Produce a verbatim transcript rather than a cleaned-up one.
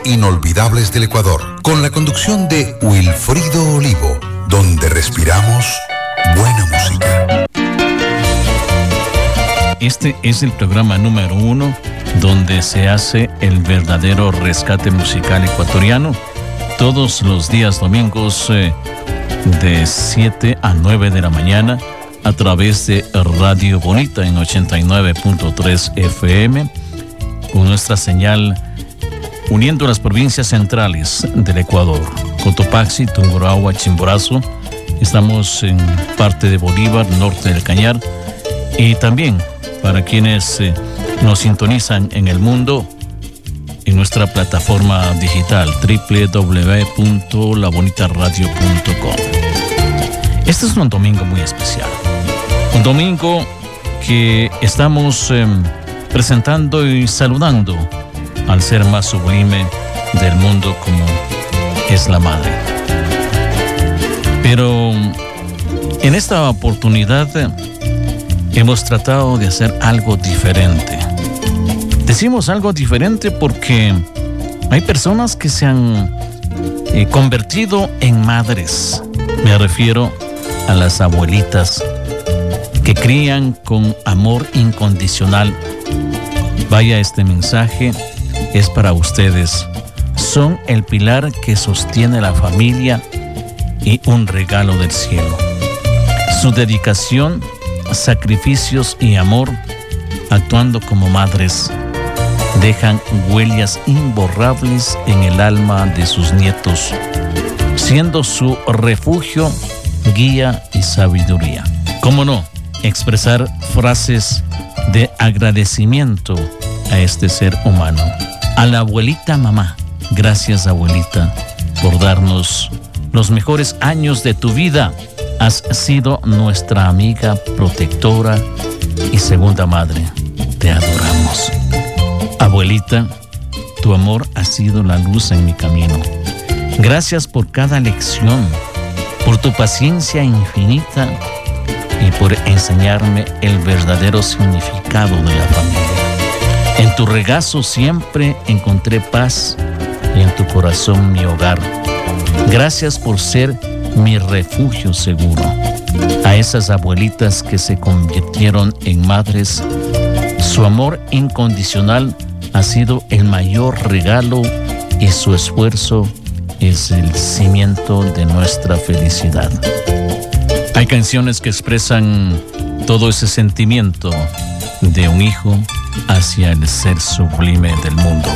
inolvidables del Ecuador, con la conducción de Wilfrido Olivo, donde respiramos buena música. Este es el programa número uno donde se hace el verdadero rescate musical ecuatoriano, todos los días domingos eh, de siete a nueve de la mañana a través de Radio Bonita en ochenta y nueve punto tres F M, con nuestra señal uniendo las provincias centrales del Ecuador, Cotopaxi, Tungurahua, Chimborazo. Estamos en parte de Bolívar, norte del Cañar, y también para quienes eh, nos sintonizan en el mundo en nuestra plataforma digital doble u doble u doble u punto la bonita radio punto com. Este es un domingo muy especial, un domingo que estamos eh, presentando y saludando al ser más sublime del mundo, como es la madre. Pero en esta oportunidad hemos tratado de hacer algo diferente. Decimos algo diferente porque hay personas que se han eh, convertido en madres. Me refiero a las abuelitas que crían con amor incondicional. Vaya, este mensaje es para ustedes. Son el pilar que sostiene la familia y un regalo del cielo. Su dedicación, sacrificios y amor, actuando como madres, dejan huellas imborrables en el alma de sus nietos, siendo su refugio, guía y sabiduría. ¿Cómo no expresar frases de agradecimiento a este ser humano? A la abuelita mamá, gracias abuelita por darnos los mejores años de tu vida. Has sido nuestra amiga, protectora y segunda madre. Te adoramos. Abuelita, tu amor ha sido la luz en mi camino. Gracias por cada lección, por tu paciencia infinita y por enseñarme el verdadero significado de la familia. En tu regazo siempre encontré paz y en tu corazón mi hogar. Gracias por ser mi refugio seguro. A esas abuelitas que se convirtieron en madres, su amor incondicional ha sido el mayor regalo y su esfuerzo es el cimiento de nuestra felicidad. Hay canciones que expresan todo ese sentimiento de un hijo hacia el ser sublime del mundo.